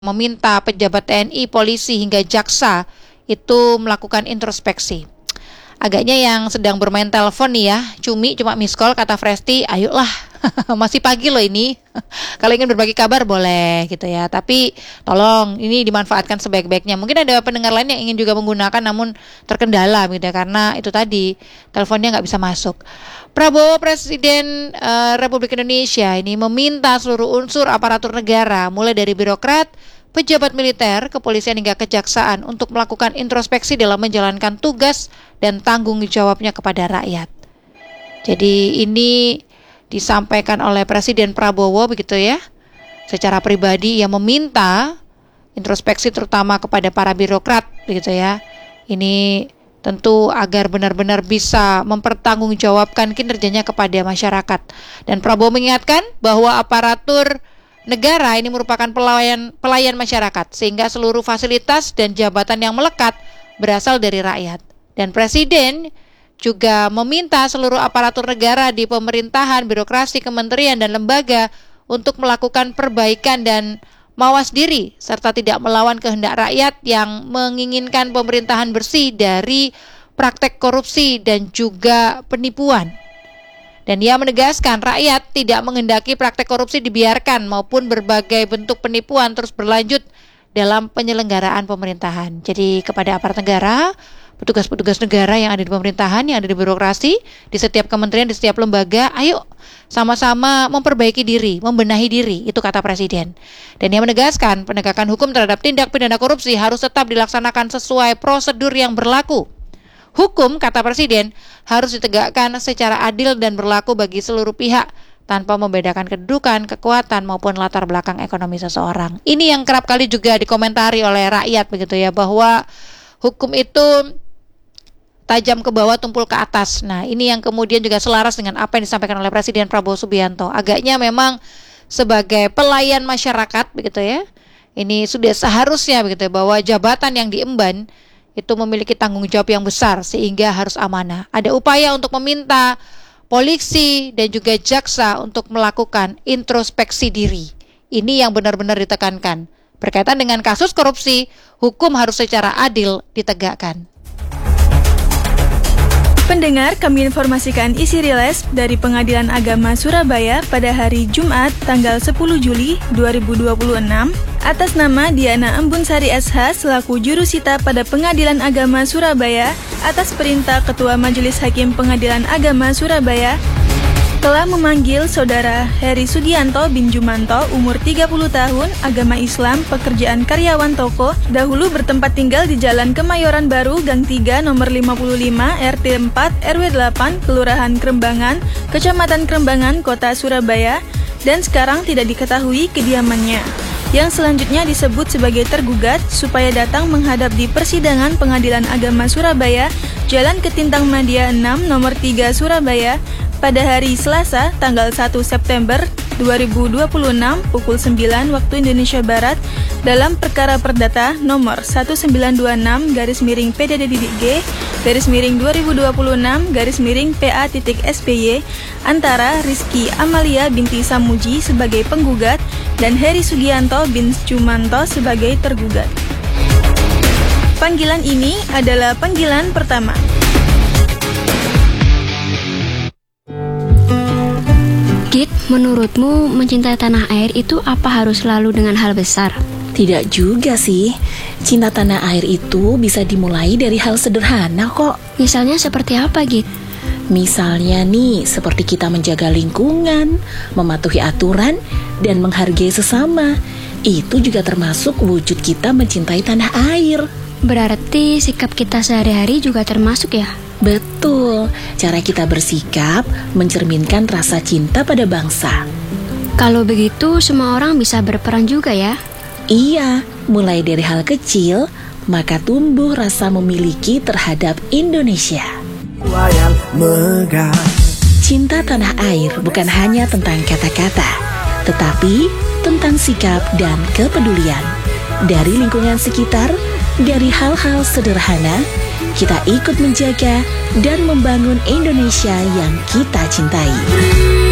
meminta pejabat TNI, polisi hingga jaksa itu melakukan introspeksi. Agaknya yang sedang bermain telepon nih ya, cuma miss call, kata Fresti, ayolah, masih pagi loh ini. Kalau ingin berbagi kabar boleh gitu ya, tapi tolong ini dimanfaatkan sebaik-baiknya. Mungkin ada pendengar lain yang ingin juga menggunakan namun terkendala gitu ya, karena itu tadi teleponnya nggak bisa masuk. Prabowo Presiden Republik Indonesia ini meminta seluruh unsur aparatur negara, mulai dari birokrat, pejabat militer, kepolisian hingga kejaksaan untuk melakukan introspeksi dalam menjalankan tugas dan tanggung jawabnya kepada rakyat. Jadi ini disampaikan oleh Presiden Prabowo begitu ya, secara pribadi yang meminta introspeksi terutama kepada para birokrat begitu ya. Ini tentu agar benar-benar bisa mempertanggungjawabkan kinerjanya kepada masyarakat. Dan Prabowo mengingatkan bahwa aparatur negara ini merupakan pelayan masyarakat, sehingga seluruh fasilitas dan jabatan yang melekat berasal dari rakyat. Dan Presiden juga meminta seluruh aparatur negara di pemerintahan, birokrasi, kementerian, dan lembaga untuk melakukan perbaikan dan mawas diri, serta tidak melawan kehendak rakyat yang menginginkan pemerintahan bersih dari praktek korupsi dan juga penipuan. Dan dia menegaskan rakyat tidak menghendaki praktek korupsi dibiarkan maupun berbagai bentuk penipuan terus berlanjut dalam penyelenggaraan pemerintahan. Jadi kepada aparat negara, petugas-petugas negara yang ada di pemerintahan, yang ada di birokrasi, di setiap kementerian, di setiap lembaga, ayo sama-sama memperbaiki diri, membenahi diri, itu kata Presiden. Dan dia menegaskan penegakan hukum terhadap tindak pidana korupsi harus tetap dilaksanakan sesuai prosedur yang berlaku. Hukum, kata Presiden, harus ditegakkan secara adil dan berlaku bagi seluruh pihak tanpa membedakan kedudukan, kekuatan maupun latar belakang ekonomi seseorang. Ini yang kerap kali juga dikomentari oleh rakyat begitu ya, bahwa hukum itu tajam ke bawah, tumpul ke atas. Nah, ini yang kemudian juga selaras dengan apa yang disampaikan oleh Presiden Prabowo Subianto. Agaknya memang sebagai pelayan masyarakat begitu ya, ini sudah seharusnya begitu ya, bahwa jabatan yang diemban itu memiliki tanggung jawab yang besar sehingga harus amanah. Ada upaya untuk meminta polisi dan juga jaksa untuk melakukan introspeksi diri. Ini yang benar-benar ditekankan. Berkaitan dengan kasus korupsi, hukum harus secara adil ditegakkan. Pendengar, kami informasikan isi rilis dari Pengadilan Agama Surabaya pada hari Jumat tanggal 10 Juli 2026 atas nama Diana Embunsari SH selaku jurusita pada Pengadilan Agama Surabaya atas perintah Ketua Majelis Hakim Pengadilan Agama Surabaya telah memanggil Saudara Heri Sugianto bin Jumanto, umur 30 tahun, agama Islam, pekerjaan karyawan toko, dahulu bertempat tinggal di Jalan Kemayoran Baru, Gang 3, nomor 55, RT 4, RW 8, Kelurahan Krembangan, Kecamatan Krembangan, Kota Surabaya, dan sekarang tidak diketahui kediamannya. Yang selanjutnya disebut sebagai tergugat supaya datang menghadap di persidangan Pengadilan Agama Surabaya, Jalan Ketintang Madia 6, nomor 3, Surabaya, pada hari Selasa, tanggal 1 September 2026 pukul 9 waktu Indonesia Barat dalam perkara perdata nomor 19-PDDG-2026-PA.SPY antara Rizky Amalia binti Samuji sebagai penggugat dan Heri Sugianto bin Jumanto sebagai tergugat. Panggilan ini adalah panggilan pertama. Git, menurutmu mencintai tanah air itu apa harus selalu dengan hal besar? Tidak juga sih. Cinta tanah air itu bisa dimulai dari hal sederhana kok. Misalnya seperti apa, Git? Misalnya nih, seperti kita menjaga lingkungan, mematuhi aturan, dan menghargai sesama. Itu juga termasuk wujud kita mencintai tanah air. Berarti sikap kita sehari-hari juga termasuk ya? Betul, cara kita bersikap mencerminkan rasa cinta pada bangsa. Kalau begitu semua orang bisa berperan juga ya? Iya, mulai dari hal kecil, maka tumbuh rasa memiliki terhadap Indonesia. Cinta tanah air bukan hanya tentang kata-kata, tetapi tentang sikap dan kepedulian. Dari lingkungan sekitar, dari hal-hal sederhana, kita ikut menjaga dan membangun Indonesia yang kita cintai.